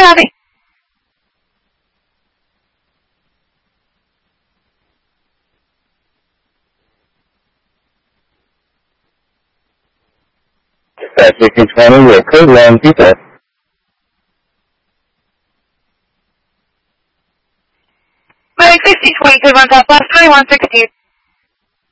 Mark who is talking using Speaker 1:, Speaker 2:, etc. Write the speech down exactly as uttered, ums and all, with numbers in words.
Speaker 1: copy.
Speaker 2: Dispatch sixteen twenty with code one pizza.
Speaker 1: Mike sixteen twenty, code one top left, twenty-one sixteen.